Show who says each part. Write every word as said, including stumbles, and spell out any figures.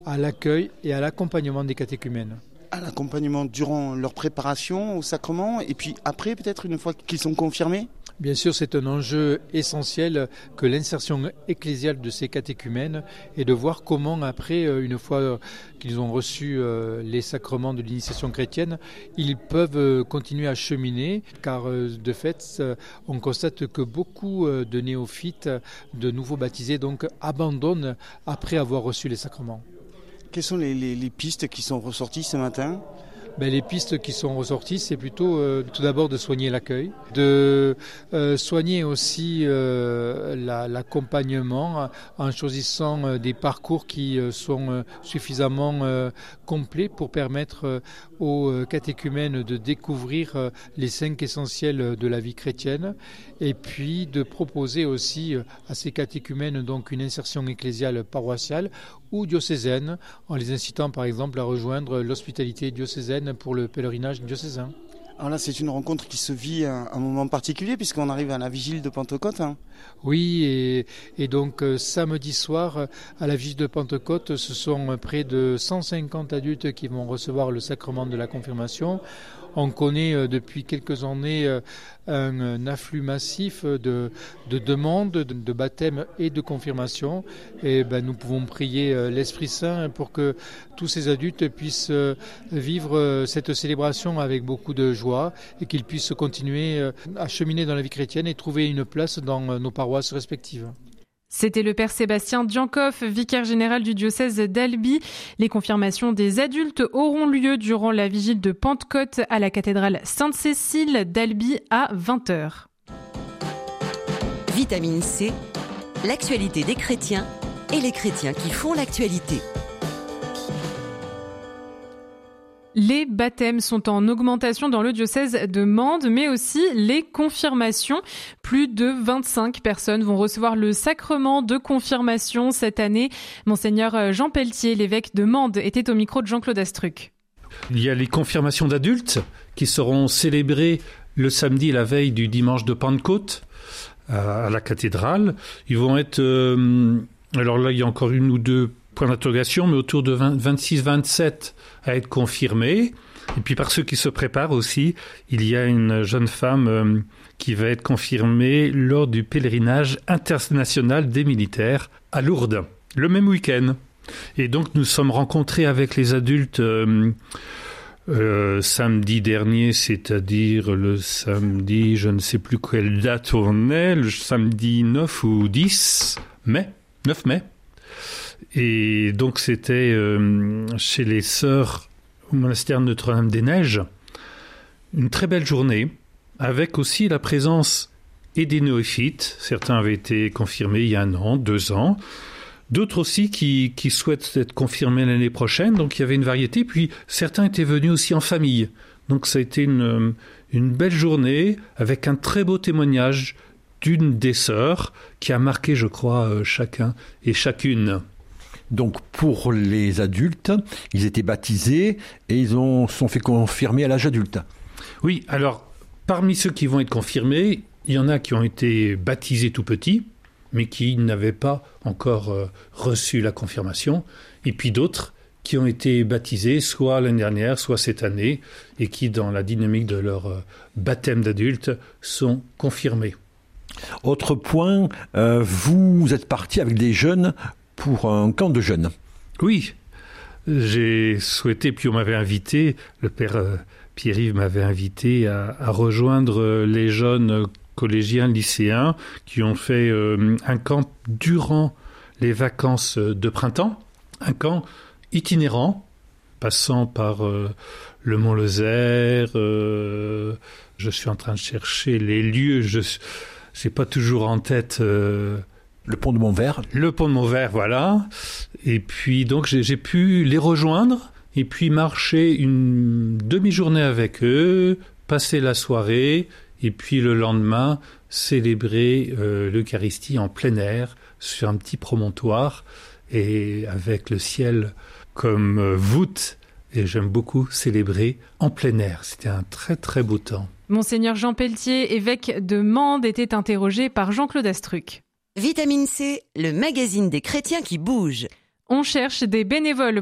Speaker 1: À l'accueil et à l'accompagnement des catéchumènes.
Speaker 2: À l'accompagnement durant leur préparation au sacrement et puis après peut-être une fois qu'ils sont confirmés ?
Speaker 1: Bien sûr, c'est un enjeu essentiel que l'insertion ecclésiale de ces catéchumènes et de voir comment après, une fois qu'ils ont reçu les sacrements de l'initiation chrétienne, ils peuvent continuer à cheminer car de fait, on constate que beaucoup de néophytes, de nouveaux baptisés donc abandonnent après avoir reçu les sacrements.
Speaker 2: Quelles sont les, les, les pistes qui sont ressorties ce matin ?
Speaker 1: Ben, les pistes qui sont ressorties, c'est plutôt euh, tout d'abord de soigner l'accueil, de euh, soigner aussi euh, la, l'accompagnement en choisissant euh, des parcours qui euh, sont euh, suffisamment euh, complets pour permettre euh, aux catéchumènes de découvrir euh, les cinq essentiels de la vie chrétienne et puis de proposer aussi euh, à ces catéchumènes donc une insertion ecclésiale paroissiale ou diocésaine en les incitant par exemple à rejoindre l'hospitalité diocésaine pour le pèlerinage diocésain.
Speaker 2: Alors là, c'est une rencontre qui se vit à un moment particulier puisqu'on arrive à la vigile de Pentecôte. Hein.
Speaker 1: Oui, et, et donc euh, samedi soir, à la vigile de Pentecôte, ce sont près de cent cinquante adultes qui vont recevoir le sacrement de la confirmation. On connaît euh, depuis quelques années euh, un, un afflux massif de, de demandes de, de baptême et de confirmation. Et ben, nous pouvons prier euh, l'Esprit Saint pour que tous ces adultes puissent euh, vivre euh, cette célébration avec beaucoup de joie et qu'ils puissent continuer euh, à cheminer dans la vie chrétienne et trouver une place dans euh, nos paroisses respectives.
Speaker 3: C'était le père Sébastien Diancoff, vicaire général du diocèse d'Albi. Les confirmations des adultes auront lieu durant la vigile de Pentecôte à la cathédrale Sainte-Cécile d'Albi à vingt heures.
Speaker 4: Vitamine C, l'actualité des chrétiens et les chrétiens qui font l'actualité.
Speaker 3: Les baptêmes sont en augmentation dans le diocèse de Mende, mais aussi les confirmations. Plus de vingt-cinq personnes vont recevoir le sacrement de confirmation cette année. Monseigneur Jean Pelletier, l'évêque de Mende, était au micro de Jean-Claude Astruc.
Speaker 5: Il y a les confirmations d'adultes qui seront célébrées le samedi, la veille du dimanche de Pentecôte, à la cathédrale. Ils vont être... Euh, alors là, il y a encore une ou deux points d'interrogation, mais autour de vingt-six vingt-sept à être confirmés. Et puis par ceux qui se préparent aussi, il y a une jeune femme euh, qui va être confirmée lors du pèlerinage international des militaires à Lourdes, le même week-end. Et donc nous sommes rencontrés avec les adultes euh, euh, samedi dernier, c'est-à-dire le samedi, je ne sais plus quelle date on est, le samedi neuf ou dix mai, neuf mai. Et donc c'était euh, chez les sœurs au monastère Notre-Dame-des-Neiges, une très belle journée, avec aussi la présence et des néophytes. Certains avaient été confirmés il y a un an, deux ans, d'autres aussi qui, qui souhaitent être confirmés l'année prochaine, donc il y avait une variété, puis certains étaient venus aussi en famille. Donc ça a été une, une belle journée, avec un très beau témoignage d'une des sœurs, qui a marqué, je crois, chacun et chacune.
Speaker 6: Donc pour les adultes, ils étaient baptisés et ils ont sont fait confirmer à l'âge adulte.
Speaker 5: Oui, alors parmi ceux qui vont être confirmés, il y en a qui ont été baptisés tout petits, mais qui n'avaient pas encore euh, reçu la confirmation, et puis d'autres qui ont été baptisés soit l'année dernière, soit cette année, et qui dans la dynamique de leur euh, baptême d'adulte sont confirmés.
Speaker 6: Autre point, euh, vous êtes parti avec des jeunes pour un camp de jeunes.
Speaker 5: Oui, j'ai souhaité, puis on m'avait invité, le père euh, Pierre-Yves m'avait invité à, à rejoindre les jeunes collégiens, lycéens, qui ont fait euh, un camp durant les vacances de printemps, un camp itinérant, passant par euh, le Mont-Lozère, euh, je suis en train de chercher les lieux, je n'ai pas toujours en tête... Euh,
Speaker 6: Le pont de Montvert.
Speaker 5: Le pont de Montvert, voilà. Et puis, donc, j'ai, j'ai pu les rejoindre et puis marcher une demi-journée avec eux, passer la soirée et puis le lendemain, célébrer euh, l'Eucharistie en plein air sur un petit promontoire et avec le ciel comme euh, voûte. Et j'aime beaucoup célébrer en plein air. C'était un très, très beau temps.
Speaker 3: Monseigneur Jean Pelletier, évêque de Mende, était interrogé par Jean-Claude Astruc.
Speaker 4: Vitamine C, le magazine des chrétiens qui bougent.
Speaker 3: On cherche des bénévoles